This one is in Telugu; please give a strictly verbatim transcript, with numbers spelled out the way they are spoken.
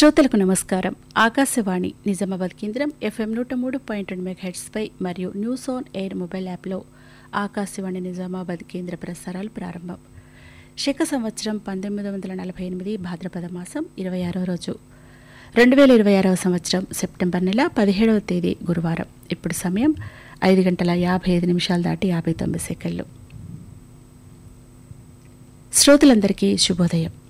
శ్రోతలకు నమస్కారం. ఆకాశవాణి నిజామాబాద్ కేంద్రం ఎఫ్ఎం నూట మూడు పాయింట్ రెండు మెగాహెర్ట్జ్పై మరియు న్యూస్ ఆన్ ఎయిర్ మొబైల్ యాప్లో ఆకాశవాణి నిజామాబాద్ కేంద్ర ప్రసారాలు ప్రారంభం. శక సంవత్సరం పంతొమ్మిది వందల నలభై ఎనిమిది భాద్రపద మాసం ఇరవై ఆరో రోజు రెండు వేల ఇరవై ఆరవ సంవత్సరం సెప్టెంబర్ నెల పదిహేడవ తేదీ గురువారం. ఇప్పుడు సమయం ఐదు గంటల యాభై ఐదు నిమిషాలు దాటి యాభై తొమ్మిది సెకండ్లు. శ్రోతలందరికీ శుభోదయం.